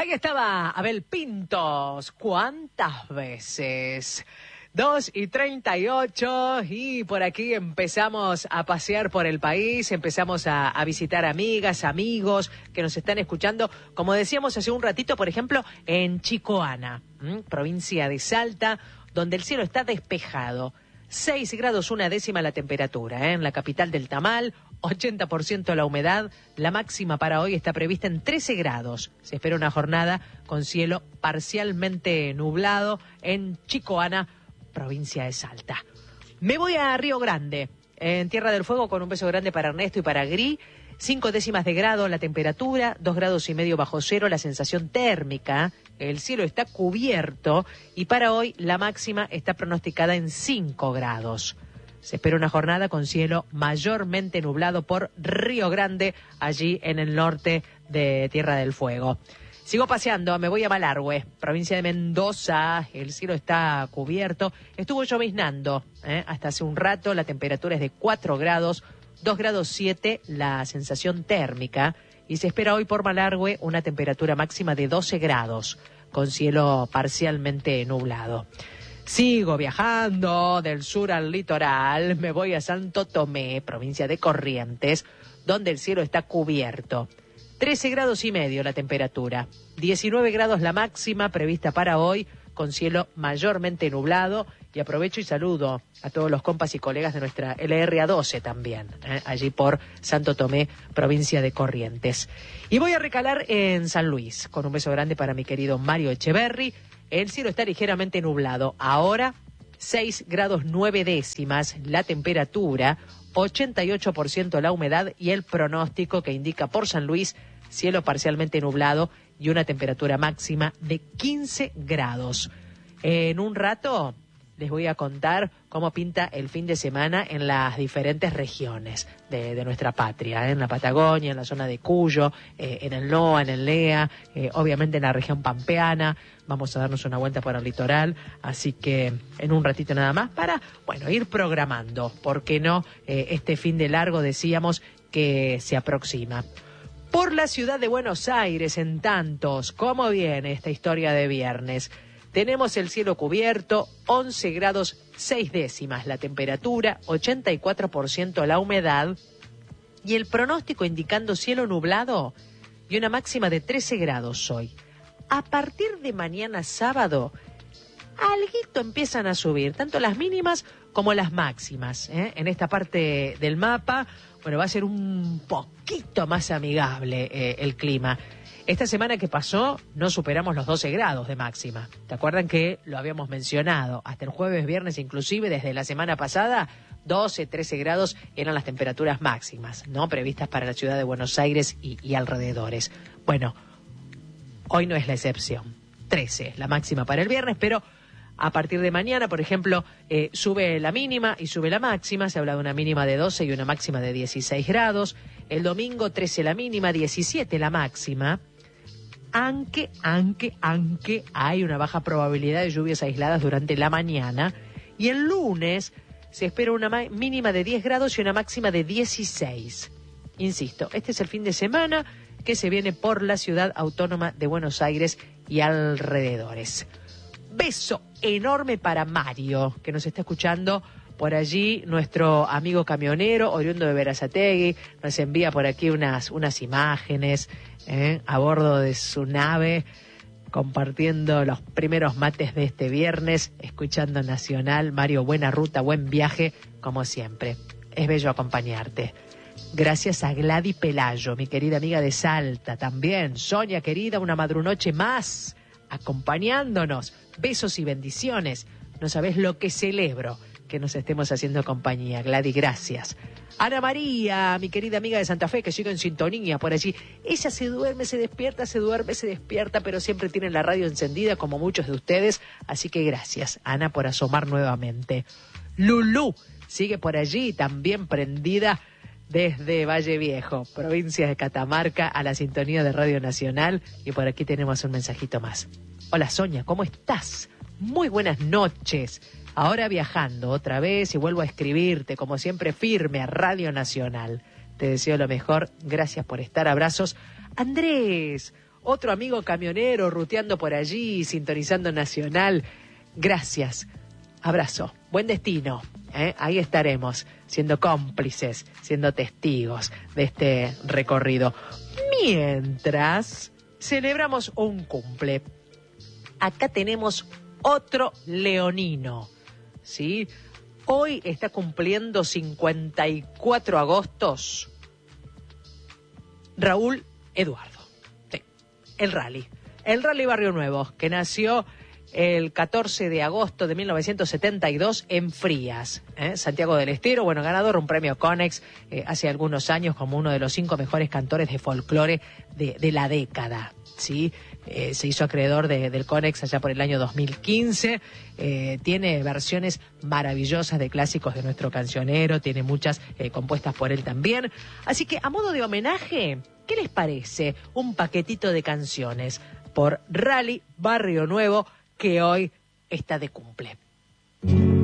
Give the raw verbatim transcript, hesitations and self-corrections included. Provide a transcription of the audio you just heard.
Ahí estaba Abel Pintos. ¿Cuántas veces? Dos y treinta y ocho y por aquí empezamos a pasear por el país, empezamos a, a visitar amigas, amigos que nos están escuchando. Como decíamos hace un ratito, por ejemplo, en Chicoana, ¿m? provincia de Salta, donde el cielo está despejado. seis grados una décima la temperatura, ¿eh? En la capital del tamal, ochenta por ciento la humedad. La máxima para hoy está prevista en trece grados. Se espera una jornada con cielo parcialmente nublado en Chicoana, provincia de Salta. Me voy a Río Grande, en Tierra del Fuego, con un beso grande para Ernesto y para Gri. Cinco décimas de grado la temperatura, dos grados y medio bajo cero la sensación térmica. El cielo está cubierto y para hoy la máxima está pronosticada en cinco grados. Se espera una jornada con cielo mayormente nublado por Río Grande, allí en el norte de Tierra del Fuego. Sigo paseando, me voy a Malargüe, provincia de Mendoza. El cielo está cubierto. Estuvo lloviznando ¿eh? hasta hace un rato. La temperatura es de cuatro grados, dos grados siete la sensación térmica. Y se espera hoy por Malargüe una temperatura máxima de doce grados, con cielo parcialmente nublado. Sigo viajando del sur al litoral. Me voy a Santo Tomé, provincia de Corrientes, donde el cielo está cubierto. trece grados y medio la temperatura, diecinueve grados la máxima prevista para hoy, con cielo mayormente nublado. Y aprovecho y saludo a todos los compas y colegas de nuestra L R A doce también, ¿eh? allí por Santo Tomé, provincia de Corrientes. Y voy a recalar en San Luis, con un beso grande para mi querido Mario Echeverri. El cielo está ligeramente nublado. Ahora, seis grados nueve décimas la temperatura, ochenta y ocho por ciento la humedad y el pronóstico que indica por San Luis cielo parcialmente nublado y una temperatura máxima de quince grados. En un rato les voy a contar cómo pinta el fin de semana en las diferentes regiones de, de nuestra patria, ¿eh? En la Patagonia, en la zona de Cuyo, eh, en el NOA, en el LEA, eh, obviamente en la región pampeana. Vamos a darnos una vuelta por el litoral, así que en un ratito nada más para, bueno, ir programando, ¿por qué no? Eh, este fin de largo decíamos que se aproxima. Por la ciudad de Buenos Aires, en tantos, ¿cómo viene esta historia de viernes? Tenemos el cielo cubierto, once grados seis décimas la temperatura, ochenta y cuatro por ciento la humedad y el pronóstico indicando cielo nublado y una máxima de trece grados hoy. A partir de mañana sábado, alguito empiezan a subir, tanto las mínimas como las máximas, ¿eh? En esta parte del mapa, bueno, va a ser un poquito más amigable eh, el clima. Esta semana que pasó no superamos los doce grados de máxima. ¿Te acuerdan que lo habíamos mencionado? Hasta el jueves, viernes, inclusive desde la semana pasada, doce, trece grados eran las temperaturas máximas, ¿no? Previstas para la ciudad de Buenos Aires y, y alrededores. Bueno, hoy no es la excepción. trece la máxima para el viernes, pero a partir de mañana, por ejemplo, eh, sube la mínima y sube la máxima. Se habla de una mínima de doce y una máxima de dieciséis grados. El domingo, trece la mínima, diecisiete la máxima. Aunque, aunque, aunque hay una baja probabilidad de lluvias aisladas durante la mañana. Y el lunes se espera una mínima de diez grados y una máxima de dieciséis. Insisto, este es el fin de semana que se viene por la ciudad autónoma de Buenos Aires y alrededores. Beso enorme para Mario, que nos está escuchando por allí, nuestro amigo camionero, oriundo de Berazategui, nos envía por aquí unas, unas imágenes ¿eh? a bordo de su nave, compartiendo los primeros mates de este viernes, escuchando Nacional. Mario, buena ruta, buen viaje, como siempre. Es bello acompañarte. Gracias a Gladys Pelayo, mi querida amiga de Salta, también. Sonia, querida, una madrunoche más, acompañándonos. Besos y bendiciones. No sabés lo que celebro que nos estemos haciendo compañía. Gladys, gracias. Ana María, mi querida amiga de Santa Fe, que sigue en sintonía por allí. Ella se duerme, se despierta, se duerme, se despierta, pero siempre tiene la radio encendida, como muchos de ustedes. Así que gracias, Ana, por asomar nuevamente. Lulú sigue por allí, también prendida desde Valle Viejo, provincia de Catamarca, a la sintonía de Radio Nacional. Y por aquí tenemos un mensajito más. Hola, Sonia, ¿cómo estás? Muy buenas noches. Ahora viajando otra vez y vuelvo a escribirte, como siempre, firme a Radio Nacional. Te deseo lo mejor. Gracias por estar. Abrazos. Andrés, otro amigo camionero ruteando por allí, sintonizando Nacional. Gracias. Abrazo. Buen destino. ¿eh? Ahí estaremos, siendo cómplices, siendo testigos de este recorrido. Mientras celebramos un cumple, acá tenemos otro leonino, ¿sí? Hoy está cumpliendo cincuenta y cuatro agostos Raúl Eduardo. Sí, el rally. El Rally Barrio Nuevo, que nació el catorce de agosto de mil novecientos setenta y dos en Frías, ¿eh? Santiago del Estero, bueno, ganador un premio Conex eh, hace algunos años como uno de los cinco mejores cantores de folclore de, de la década, ¿sí? Eh, se hizo acreedor de, del Conex allá por el año dos mil quince, eh, tiene versiones maravillosas de clásicos de nuestro cancionero, tiene muchas eh, compuestas por él también, así que a modo de homenaje, ¿qué les parece? Un paquetito de canciones por Rally Barrio Nuevo, que hoy está de cumple.